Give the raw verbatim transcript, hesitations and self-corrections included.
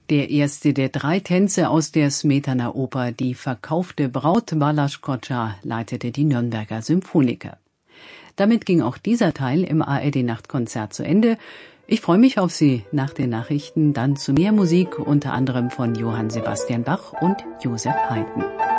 Der erste der drei Tänze aus der Smetana-Oper »Die verkaufte Braut« Balázs Kocsa leitete die Nürnberger Symphoniker. Damit ging auch dieser Teil im A R D-Nachtkonzert zu Ende. Ich freue mich auf Sie nach den Nachrichten, dann zu mehr Musik, unter anderem von Johann Sebastian Bach und Joseph Haydn.